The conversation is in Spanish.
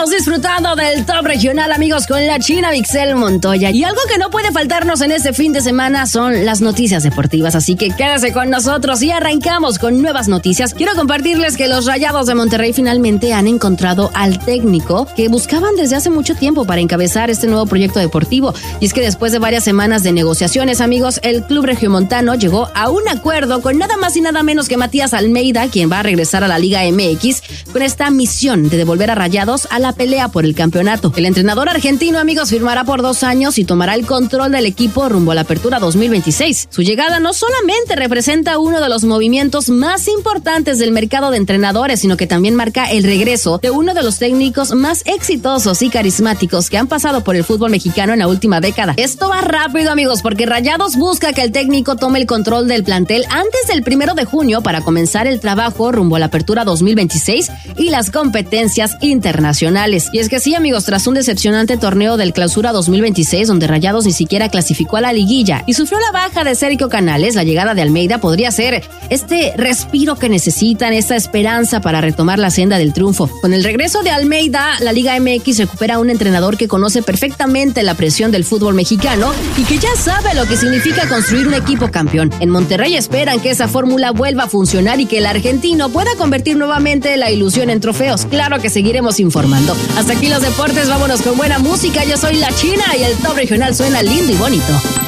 Seguimos disfrutando del Top Regional, amigos, con la China Vixel Montoya. Y algo que no puede faltarnos en este fin de semana son las noticias deportivas. Así que quédese con nosotros y arrancamos con nuevas noticias. Quiero compartirles que los Rayados de Monterrey finalmente han encontrado al técnico que buscaban desde hace mucho tiempo para encabezar este nuevo proyecto deportivo. Y es que después de varias semanas de negociaciones, amigos, el club regiomontano llegó a un acuerdo con nada más y nada menos que Matías Almeida, quien va a regresar a la Liga MX con esta misión de devolver a Rayados a la pelea por el campeonato. El entrenador argentino, amigos, firmará por 2 años y tomará el control del equipo rumbo a la apertura 2026. Su llegada no solamente representa uno de los movimientos más importantes del mercado de entrenadores, sino que también marca el regreso de uno de los técnicos más exitosos y carismáticos que han pasado por el fútbol mexicano en la última década. Esto va rápido, amigos, porque Rayados busca que el técnico tome el control del plantel antes del 1 de junio para comenzar el trabajo rumbo a la apertura 2026 y las competencias internacionales. Y es que sí, amigos, tras un decepcionante torneo del Clausura 2026, donde Rayados ni siquiera clasificó a la liguilla y sufrió la baja de Sergio Canales, la llegada de Almeida podría ser este respiro que necesitan, esta esperanza para retomar la senda del triunfo. Con el regreso de Almeida, la Liga MX recupera a un entrenador que conoce perfectamente la presión del fútbol mexicano y que ya sabe lo que significa construir un equipo campeón. En Monterrey esperan que esa fórmula vuelva a funcionar y que el argentino pueda convertir nuevamente la ilusión en trofeos. Claro que seguiremos informando. Hasta aquí los deportes, vámonos con buena música. Yo soy la China y el Top Regional suena lindo y bonito.